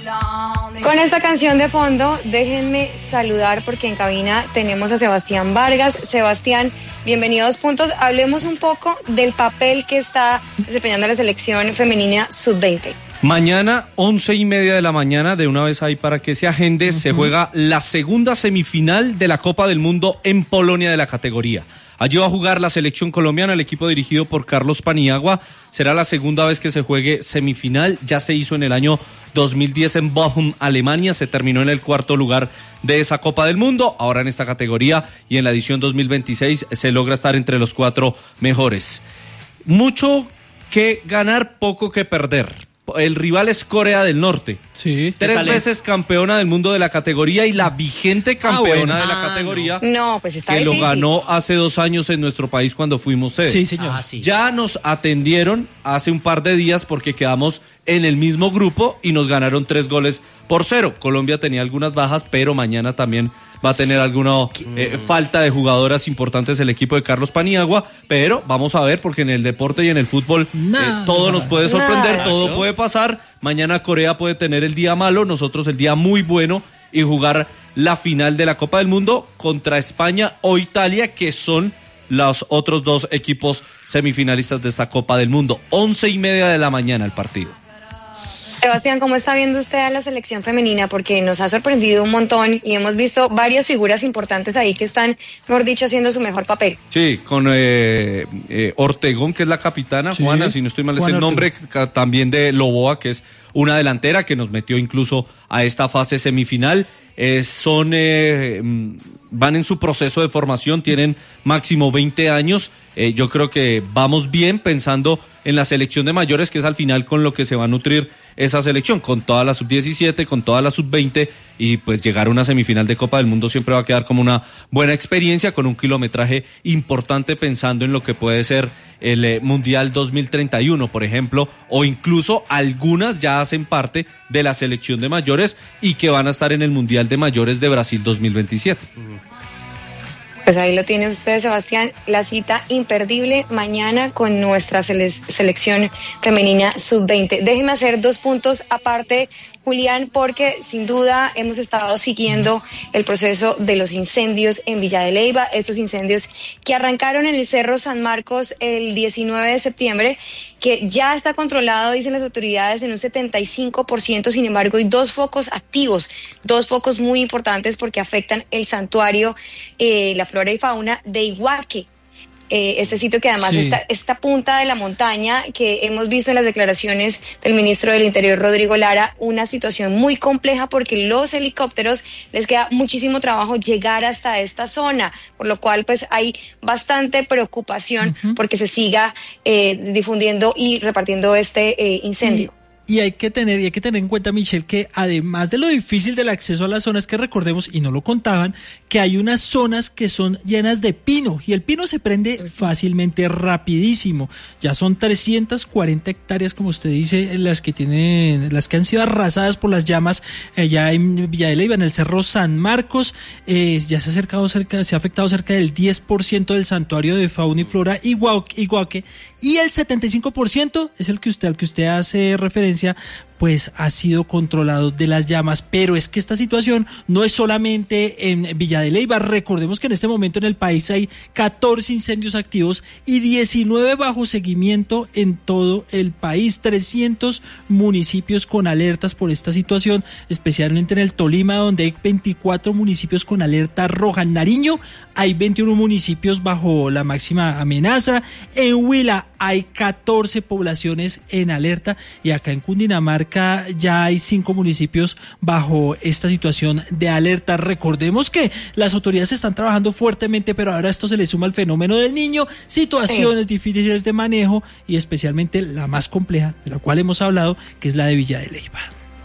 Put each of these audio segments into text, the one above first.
Con esta canción de fondo, déjenme saludar porque en cabina tenemos a Sebastián Vargas. Sebastián, bienvenido a Dos Puntos. Hablemos un poco del papel que está desempeñando la selección femenina sub-20. Mañana, 11:30 de la mañana, de una vez ahí para que se agende, se juega la segunda semifinal de la Copa del Mundo en Polonia de la categoría. Allí va a jugar la selección colombiana, el equipo dirigido por Carlos Paniagua. Será la segunda vez que se juegue semifinal. Ya se hizo en el año 2010 en Bochum, Alemania. Se terminó en el cuarto lugar de esa Copa del Mundo. Ahora en esta categoría y en la edición 2026 se logra estar entre los 4 mejores. Mucho que ganar, poco que perder. El rival es Corea del Norte. Sí. 3 veces campeona del mundo de la categoría y la vigente campeona de la categoría. No, pues está que difícil. Lo ganó hace 2 años en nuestro país cuando fuimos sede. Sí, señor. Sí. Ya nos atendieron hace un par de días porque quedamos en el mismo grupo y nos ganaron 3-0. Colombia tenía algunas bajas, pero mañana también va a tener alguna falta de jugadoras importantes el equipo de Carlos Paniagua, pero vamos a ver porque en el deporte y en el fútbol todo nos puede sorprender, todo puede pasar. Mañana Corea puede tener el día malo, nosotros el día muy bueno y jugar la final de la Copa del Mundo contra España o Italia, que son los otros 2 equipos semifinalistas de esta Copa del Mundo. 11:30 de la mañana el partido. Sebastián, ¿cómo está viendo usted a la selección femenina? Porque nos ha sorprendido un montón y hemos visto varias figuras importantes ahí que están, mejor dicho, haciendo su mejor papel. Sí, con Ortegón, que es la capitana, sí, Juana, si no estoy mal es el nombre, también de Loboa, que es una delantera que nos metió incluso a esta fase semifinal. Van en su proceso de formación, tienen máximo 20 años. Yo creo que vamos bien pensando en la selección de mayores, que es al final con lo que se va a nutrir esa selección, con toda la sub-17, con toda la sub-20, y pues llegar a una semifinal de Copa del Mundo siempre va a quedar como una buena experiencia, con un kilometraje importante pensando en lo que puede ser el Mundial 2031, por ejemplo, o incluso algunas ya hacen parte de la selección de mayores y que van a estar en el Mundial de Mayores de Brasil 2027. Pues ahí lo tiene usted, Sebastián, la cita imperdible mañana con nuestra selección femenina sub-20. Déjeme hacer 2 puntos aparte, Julián, porque sin duda hemos estado siguiendo el proceso de los incendios en Villa de Leyva, estos incendios que arrancaron en el Cerro San Marcos el 19 de septiembre, que ya está controlado, dicen las autoridades, en un 75%, sin embargo hay 2 focos activos, 2 focos muy importantes porque afectan el santuario, la flora y fauna de Iguaque. Este sitio que además está esta punta de la montaña que hemos visto en las declaraciones del ministro del Interior, Rodrigo Lara, una situación muy compleja porque los helicópteros les queda muchísimo trabajo llegar hasta esta zona, por lo cual pues hay bastante preocupación porque se siga difundiendo y repartiendo este incendio. Y hay que tener en cuenta, Michelle, que además de lo difícil del acceso a las zonas, que recordemos, y no lo contaban, que hay unas zonas que son llenas de pino, y el pino se prende fácilmente, rapidísimo. Ya son 340 hectáreas, como usted dice, las que han sido arrasadas por las llamas allá en Villa de Leyva, en el Cerro San Marcos. Ya se ha afectado cerca del 10% del santuario de fauna y flora Iguaque, y el 75% es al que usted hace referencia, pues ha sido controlado de las llamas. Pero es que esta situación no es solamente en Villa de Leyva. Recordemos que en este momento en el país hay 14 incendios activos y 19 bajo seguimiento en todo el país. 300 municipios con alertas por esta situación, especialmente en el Tolima, donde hay 24 municipios con alerta roja. En Nariño hay 21 municipios bajo la máxima amenaza. En Huila hay 14 poblaciones en alerta, y acá en Cundinamarca ya hay 5 municipios bajo esta situación de alerta. Recordemos que las autoridades están trabajando fuertemente, pero ahora esto se le suma al fenómeno del Niño, situaciones difíciles de manejo, y especialmente la más compleja, de la cual hemos hablado, que es la de Villa de Leyva.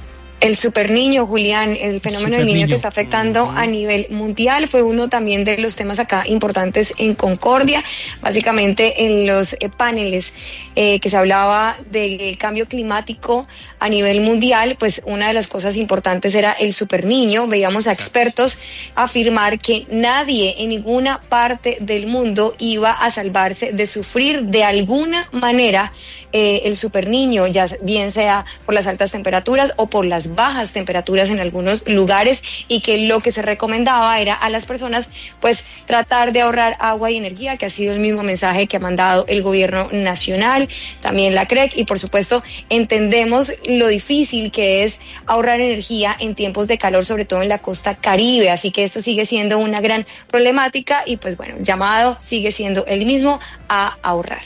El superniño, Julián, el fenómeno del niño que está afectando a nivel mundial, fue uno también de los temas acá importantes en Concordia, básicamente en los paneles que se hablaba del cambio climático a nivel mundial. Pues una de las cosas importantes era el superniño. Veíamos a expertos afirmar que nadie en ninguna parte del mundo iba a salvarse de sufrir de alguna manera el superniño, ya bien sea por las altas temperaturas o por las las bajas temperaturas en algunos lugares y que lo que se recomendaba era a las personas pues tratar de ahorrar agua y energía, que ha sido el mismo mensaje que ha mandado el gobierno nacional, también la CREC, y por supuesto entendemos lo difícil que es ahorrar energía en tiempos de calor, sobre todo en la costa Caribe, así que esto sigue siendo una gran problemática y pues bueno, el llamado sigue siendo el mismo, a ahorrar.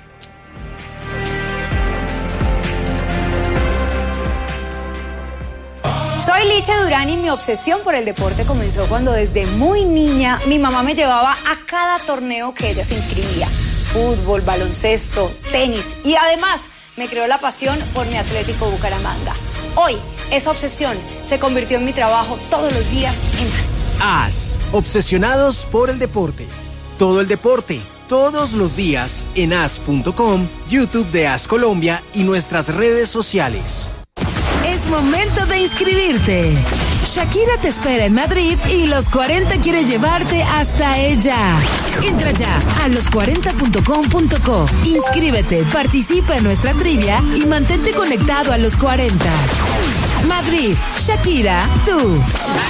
Soy Licha Durán y mi obsesión por el deporte comenzó cuando desde muy niña mi mamá me llevaba a cada torneo que ella se inscribía. Fútbol, baloncesto, tenis y además me creó la pasión por mi Atlético Bucaramanga. Hoy, esa obsesión se convirtió en mi trabajo todos los días en AS. AS, obsesionados por el deporte. Todo el deporte, todos los días en as.com, YouTube de AS Colombia y nuestras redes sociales. Es momento de inscribirte. Shakira te espera en Madrid y Los 40 quiere llevarte hasta ella. Entra ya a los40.com.co. Inscríbete, participa en nuestra trivia y mantente conectado a Los 40. Madrid, Shakira, tú.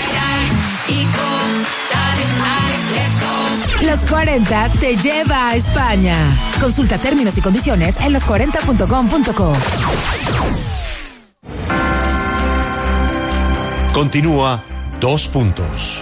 Los 40 te lleva a España. Consulta términos y condiciones en los40.com.co. Continúa 2 puntos.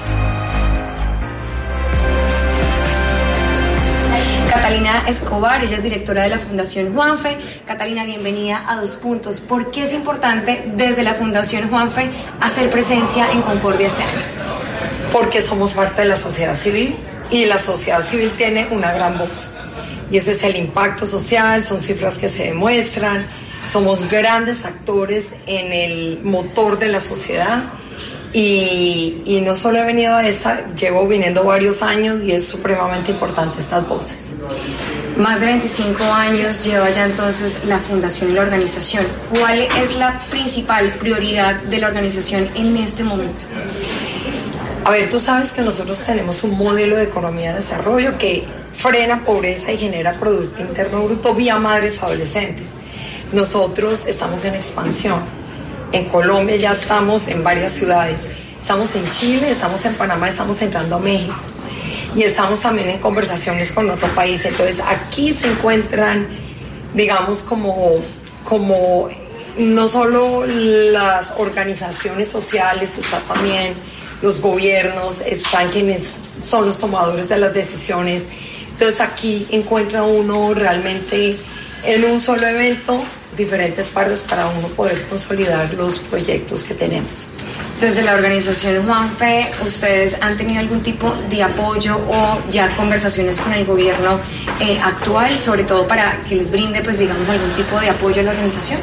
Catalina Escobar, ella es directora de la Fundación Juanfe. Catalina, bienvenida a 2 puntos. ¿Por qué es importante desde la Fundación Juanfe hacer presencia en Concordia este año? Porque somos parte de la sociedad civil y la sociedad civil tiene una gran voz. Y ese es el impacto social, son cifras que se demuestran. Somos grandes actores en el motor de la sociedad y no solo he venido a esta, llevo viniendo varios años y es supremamente importante estas voces. Más de 25 años lleva ya entonces la fundación y la organización. ¿Cuál es la principal prioridad de la organización en este momento? A ver, tú sabes que nosotros tenemos un modelo de economía de desarrollo que frena pobreza y genera Producto Interno Bruto vía madres adolescentes. Nosotros estamos en expansión. En Colombia ya estamos en varias ciudades. Estamos en Chile, estamos en Panamá, estamos entrando a México. Y estamos también en conversaciones con otro país. Entonces aquí se encuentran, digamos, como no solo las organizaciones sociales, está también los gobiernos, están quienes son los tomadores de las decisiones. Entonces aquí encuentra uno realmente en un solo evento diferentes partes para uno poder consolidar los proyectos que tenemos. Desde la organización Juanfe, ¿ustedes han tenido algún tipo de apoyo o ya conversaciones con el gobierno actual, sobre todo para que les brinde, pues digamos, algún tipo de apoyo a la organización?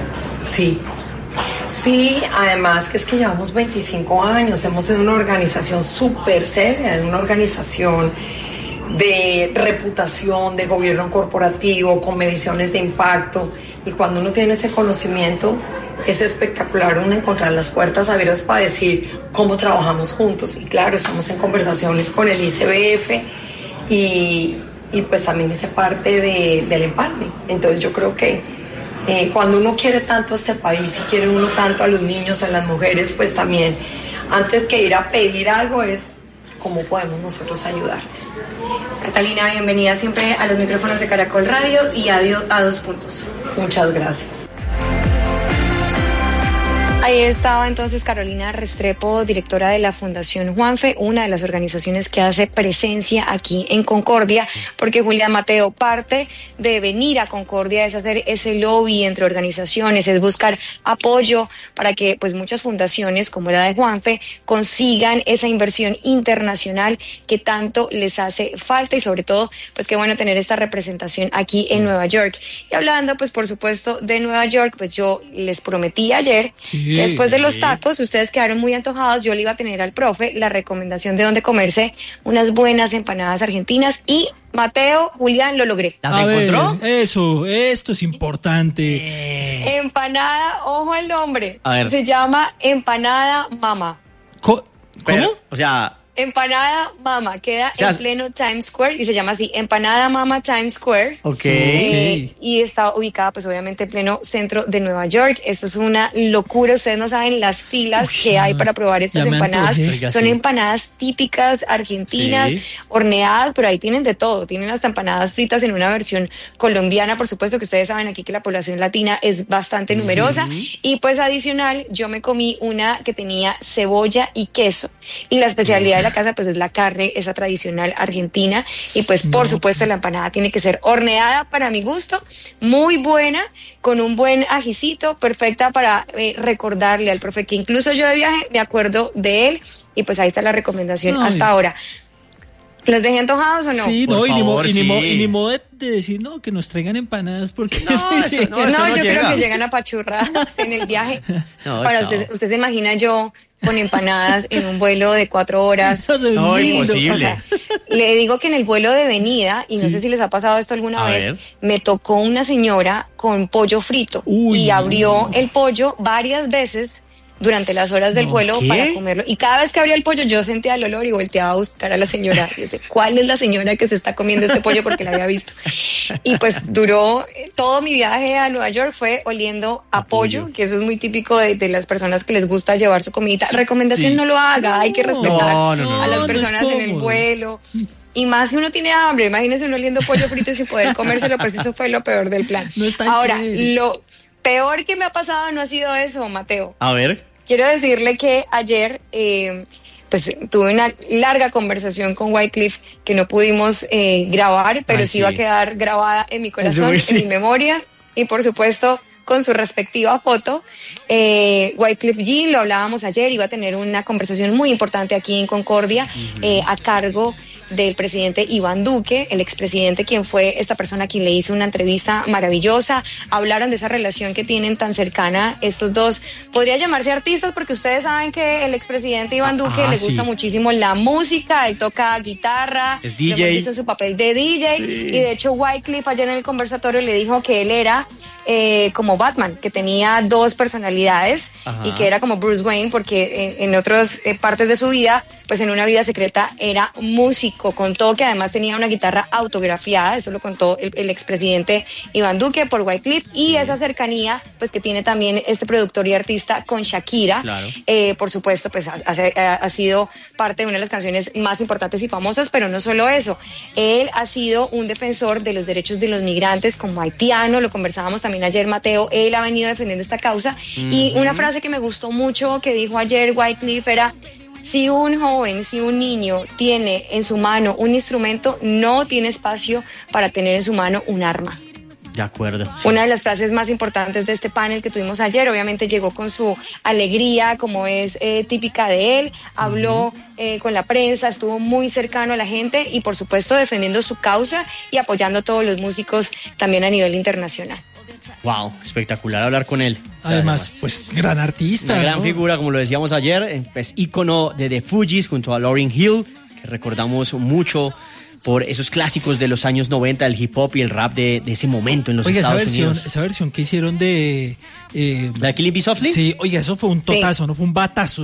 Sí, además que es que llevamos 25 años, hemos sido una organización súper seria, una organización de reputación, de gobierno corporativo, con mediciones de impacto, y cuando uno tiene ese conocimiento es espectacular uno encontrar las puertas abiertas para decir cómo trabajamos juntos. Y claro, estamos en conversaciones con el ICBF y pues también hice parte del empalme. Entonces yo creo que cuando uno quiere tanto a este país y quiere uno tanto a los niños, a las mujeres, pues también antes que ir a pedir algo es cómo podemos nosotros ayudarles. Catalina, bienvenida siempre a los micrófonos de Caracol Radio y a 2 puntos. Muchas gracias. Ahí estaba entonces Carolina Restrepo, directora de la Fundación Juanfe, una de las organizaciones que hace presencia aquí en Concordia, porque Julián Mateo, parte de venir a Concordia es hacer ese lobby entre organizaciones, es buscar apoyo para que pues muchas fundaciones como la de Juanfe consigan esa inversión internacional que tanto les hace falta y sobre todo pues qué bueno tener esta representación aquí en Nueva York. Y hablando pues por supuesto de Nueva York, pues yo les prometí ayer que después de los tacos, ustedes quedaron muy antojados, yo le iba a tener al profe la recomendación de dónde comerse unas buenas empanadas argentinas y Mateo, Julián, lo logré. ¿Las encontró? Esto es importante. Empanada, ojo al nombre. A ver. Se llama Empanada Mama. ¿Cómo? O sea, Empanada Mama, queda en pleno Times Square y se llama así, Empanada Mama Times Square. Ok. Y está ubicada pues obviamente en pleno centro de Nueva York. Esto es una locura, ustedes no saben las filas que hay para probar estas empanadas. Son empanadas típicas argentinas, horneadas, pero ahí tienen de todo. Tienen hasta empanadas fritas en una versión colombiana, por supuesto que ustedes saben aquí que la población latina es bastante numerosa. Y pues adicional, yo me comí una que tenía cebolla y queso. Y la especialidad de la casa pues es la carne, esa tradicional argentina. Y pues por supuesto la empanada tiene que ser horneada para mi gusto, muy buena, con un buen ajicito, perfecta para recordarle al profe que incluso yo de viaje me acuerdo de él. Y pues ahí está la recomendación hasta ahora. ¿Los dejé antojados o no? Sí, por favor, ni modo de decir, no, que nos traigan empanadas porque... No, yo creo que llegan apachurradas en el viaje. Ahora, usted se imagina yo con empanadas en un vuelo de 4 horas. No, imposible. O sea, le digo que en el vuelo de venida, y no sé si les ha pasado esto alguna vez, me tocó una señora con pollo frito y abrió el pollo varias veces durante las horas del vuelo para comerlo. Y cada vez que abría el pollo yo sentía el olor y volteaba a buscar a la señora. Y yo sé, ¿cuál es la señora que se está comiendo este pollo? Porque la había visto. Y pues duró todo mi viaje a Nueva York fue oliendo a pollo, que eso es muy típico de las personas que les gusta llevar su comida. Recomendación, no lo haga, hay que respetar a las personas en el vuelo. Y más si uno tiene hambre, imagínese uno oliendo pollo frito y sin poder comérselo, pues eso fue lo peor del plan. Ahora, lo peor que me ha pasado no ha sido eso, Mateo. A ver. Quiero decirle que ayer pues tuve una larga conversación con Wycliffe que no pudimos grabar, pero sí va a quedar grabada en mi corazón, en mi memoria y por supuesto con su respectiva foto. Wycliffe Jean, lo hablábamos ayer, iba a tener una conversación muy importante aquí en Concordia a cargo del presidente Iván Duque, el expresidente, quien fue esta persona quien le hizo una entrevista maravillosa. Hablaron de esa relación que tienen tan cercana estos dos. Podría llamarse artistas porque ustedes saben que el expresidente Iván Duque le gusta muchísimo la música, él toca guitarra, es DJ, hizo su papel de DJ y de hecho Wycliffe ayer en el conversatorio le dijo que él era como Batman, que tenía 2 personalidades y que era como Bruce Wayne porque en otras partes de su vida, pues en una vida secreta era músico, contó que además tenía una guitarra autografiada, eso lo contó el expresidente Iván Duque por Wycliffe y esa cercanía pues que tiene también este productor y artista con Shakira, por supuesto pues ha sido parte de una de las canciones más importantes y famosas, pero no solo eso, él ha sido un defensor de los derechos de los migrantes como haitiano, lo conversábamos también ayer, Mateo, él ha venido defendiendo esta causa y una frase que me gustó mucho que dijo ayer Wycliffe era: si un joven, si un niño tiene en su mano un instrumento, no tiene espacio para tener en su mano un arma. De acuerdo. Sí. Una de las frases más importantes de este panel que tuvimos ayer, obviamente llegó con su alegría, como es típica de él, habló con la prensa, estuvo muy cercano a la gente y por supuesto defendiendo su causa y apoyando a todos los músicos también a nivel internacional. Wow, espectacular hablar con él. Además, pues gran artista. Una gran figura, como lo decíamos ayer, pues ícono de The Fugees junto a Lauryn Hill, que recordamos mucho por esos clásicos de los años 90, el hip hop y el rap de ese momento en los Estados Unidos. Esa versión que hicieron de... ¿La Killing Me Softly? Sí, oiga, eso fue un totazo, no fue un batazo.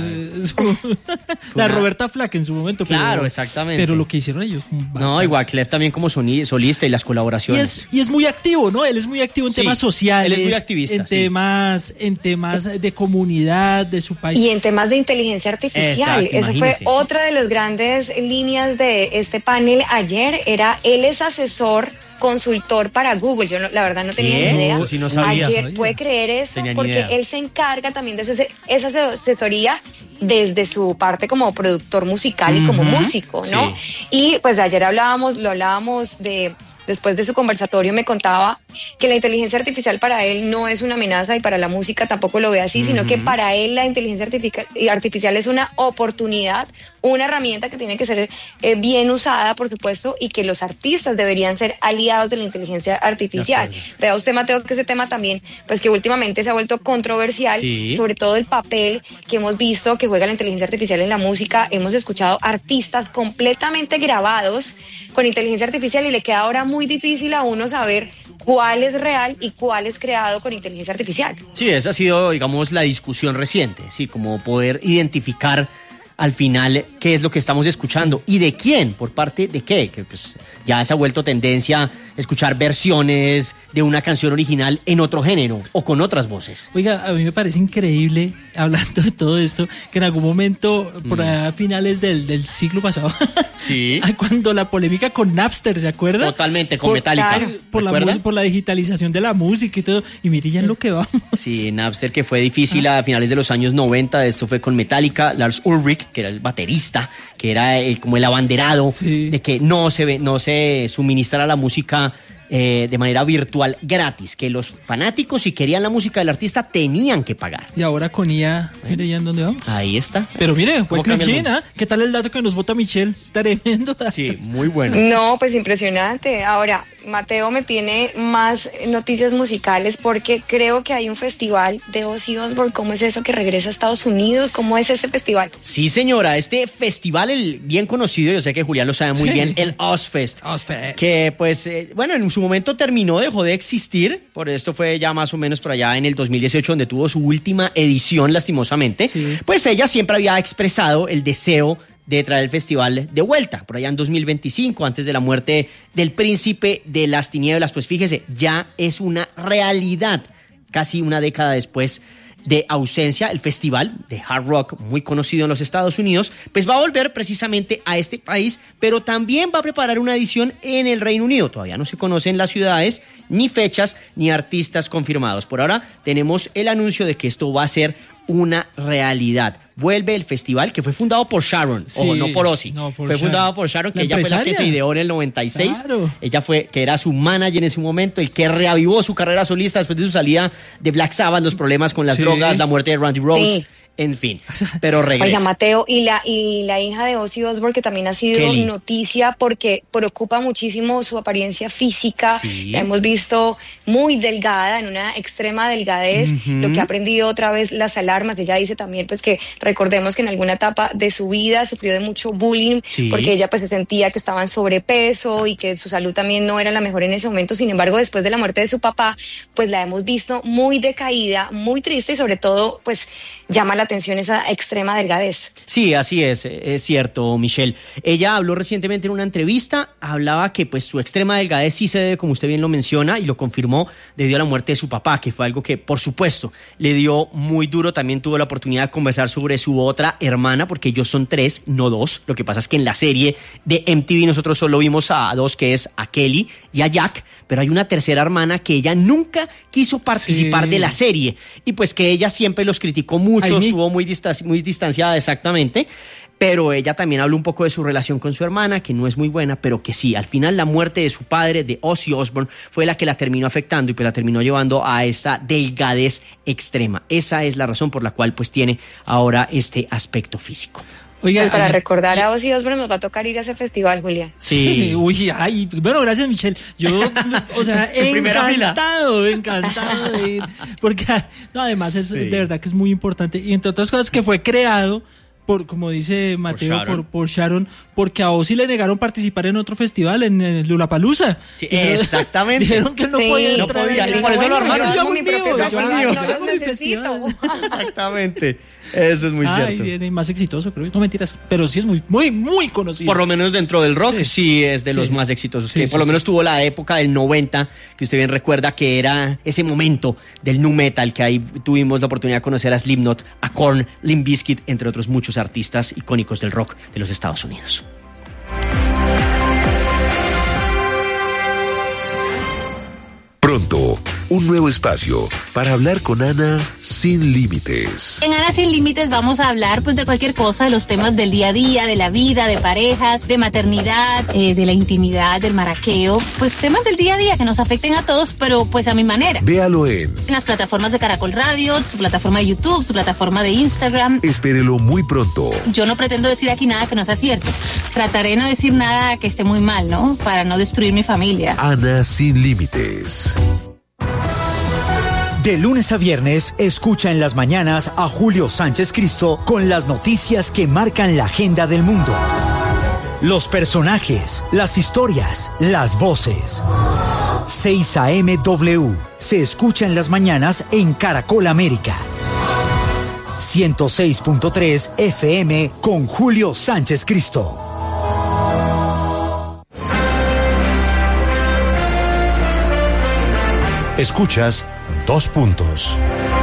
La Roberta Flack en su momento. Claro, exactamente. Pero lo que hicieron ellos fue un batazo. No, igual Clef también como solista y las colaboraciones. Y es muy activo, ¿no? Él es muy activo en temas sociales. Él es muy activista. En temas de comunidad, de su país. Y en temas de inteligencia artificial. Exacto, eso fue otra de las grandes líneas de este panel ayer. Él es asesor, consultor para Google. Yo la verdad no tenía ni idea. Sí, no sabía. Ayer puede creer eso porque él se encarga también de esa asesoría desde su parte como productor musical y como músico, ¿no? Sí. Y pues ayer lo hablábamos después de su conversatorio me contaba que la inteligencia artificial para él no es una amenaza y para la música tampoco lo ve así, sino que para él la inteligencia artificial es una oportunidad, una herramienta que tiene que ser bien usada, por supuesto, y que los artistas deberían ser aliados de la inteligencia artificial. Vea usted, Mateo, que ese tema también, pues que últimamente se ha vuelto controversial, sobre todo el papel que hemos visto que juega la inteligencia artificial en la música. Hemos escuchado artistas completamente grabados con inteligencia artificial y le queda ahora muy difícil a uno saber cuál es real y cuál es creado con inteligencia artificial. Sí, esa ha sido, digamos, la discusión reciente, sí, como poder identificar al final qué es lo que estamos escuchando y de quién, por parte de qué, que pues ya se ha vuelto tendencia escuchar versiones de una canción original en otro género o con otras voces. Oiga, a mí me parece increíble, hablando de todo esto, que en algún momento, por a finales del siglo pasado, sí, cuando la polémica con Napster, ¿se acuerda? Totalmente, con Metallica. Por la digitalización de la música y todo, y mire ya en lo que vamos. Sí, Napster, que fue difícil a finales de los años 90, esto fue con Metallica, Lars Ulrich, que era el baterista, que era como el abanderado de que no se suministrara la música de manera virtual gratis, que los fanáticos, si querían la música del artista, tenían que pagar. Y ahora con IA, mire ya en dónde vamos. Ahí está. Pero mire, ¿qué tal el dato que nos bota Michelle? Tremendo. Sí, muy bueno. No, pues impresionante. Ahora, Mateo me tiene más noticias musicales porque creo que hay un festival de Ozzy Osbourne. ¿Cómo es eso que regresa a Estados Unidos? ¿Cómo es ese festival? Sí, señora, este festival, el bien conocido, yo sé que Julián lo sabe muy bien, el Ozzfest. Que pues, bueno, en su momento dejó de existir, por esto fue ya más o menos por allá en el 2018 donde tuvo su última edición, lastimosamente. Sí. Pues ella siempre había expresado el deseo de traer el festival de vuelta, por allá en 2025, antes de la muerte del príncipe de las tinieblas. Pues fíjese, ya es una realidad, casi una década después de ausencia. El festival de hard rock, muy conocido en los Estados Unidos, pues va a volver precisamente a este país, pero también va a preparar una edición en el Reino Unido. Todavía no se conocen las ciudades, ni fechas, ni artistas confirmados. Por ahora tenemos el anuncio de que esto va a ser una realidad. Vuelve el festival que fue fundado por Sharon, ojo, no por Ozzy. Fue fundado por Sharon, que ella fue la que se ideó en el 96. Claro. Ella fue, que era su manager en ese momento, el que reavivó su carrera solista después de su salida de Black Sabbath, los problemas con las drogas, la muerte de Randy Rhoads. Sí. En fin, pero regresa. Oiga, Mateo, y la hija de Ozzy Osbourne, que también ha sido Kelly. Noticia porque preocupa muchísimo su apariencia física. Sí. La hemos visto muy delgada, en una extrema delgadez, lo que ha aprendido otra vez las alarmas. Ella dice también pues que recordemos que en alguna etapa de su vida sufrió de mucho bullying, porque ella pues se sentía que estaba en sobrepeso y que su salud también no era la mejor en ese momento. Sin embargo, después de la muerte de su papá, pues la hemos visto muy decaída, muy triste y sobre todo pues llama la atención esa extrema delgadez. Sí, así es cierto, Michelle. Ella habló recientemente en una entrevista, hablaba que pues su extrema delgadez sí se debe, como usted bien lo menciona, y lo confirmó debido a la muerte de su papá, que fue algo que, por supuesto, le dio muy duro. También tuvo la oportunidad de conversar sobre su otra hermana, porque ellos son 3, no 2. Lo que pasa es que en la serie de MTV nosotros solo vimos a 2, que es a Kelly y a Jack, pero hay una tercera hermana que ella nunca quiso participar de la serie, y pues que ella siempre los criticó mucho, estuvo muy distanciada, exactamente, pero ella también habló un poco de su relación con su hermana, que no es muy buena, pero que sí, al final la muerte de su padre, de Ozzy Osbourne, fue la que la terminó afectando y pues la terminó llevando a esta delgadez extrema. Esa es la razón por la cual pues tiene ahora este aspecto físico. Oiga, para recordar a Ozzy Osbourne nos va a tocar ir a ese festival, Julián. Sí. Uy, ay, bueno, gracias, Michelle. Yo, o sea, encantado de ir. Porque, no, además es de verdad que es muy importante. Y entre otras cosas que fue creado por, como dice Mateo, por Sharon, porque a Ozzy le negaron participar en otro festival, en Lollapalooza. Sí, exactamente. Dijeron que él no podía entrar. No podía, y por eso lo armaron. Yo lo necesito. Exactamente. Eso es muy cierto. Y más exitoso, creo. No, mentiras, pero sí es muy, muy, muy conocido. Por lo menos dentro del rock, sí es de los más exitosos. Que por lo menos tuvo la época del 90, que usted bien recuerda que era ese momento del nu metal, que ahí tuvimos la oportunidad de conocer a Slipknot, a Korn, Limp Bizkit, entre otros muchos artistas icónicos del rock de los Estados Unidos. Pronto, un nuevo espacio para hablar con Ana sin límites. En Ana sin límites vamos a hablar pues de cualquier cosa, de los temas del día a día, de la vida, de parejas, de maternidad, de la intimidad, del maraqueo, pues temas del día a día que nos afecten a todos, pero pues a mi manera. Véalo en las plataformas de Caracol Radio, su plataforma de YouTube, su plataforma de Instagram. Espérelo muy pronto. Yo no pretendo decir aquí nada que no sea cierto. Trataré de no decir nada que esté muy mal, ¿no? Para no destruir mi familia. Ana sin límites. De lunes a viernes, escucha en las mañanas a Julio Sánchez Cristo con las noticias que marcan la agenda del mundo. Los personajes, las historias, las voces. 6 AM W. Se escucha en las mañanas en Caracol América. 106.3 FM con Julio Sánchez Cristo. Escuchas 2 puntos.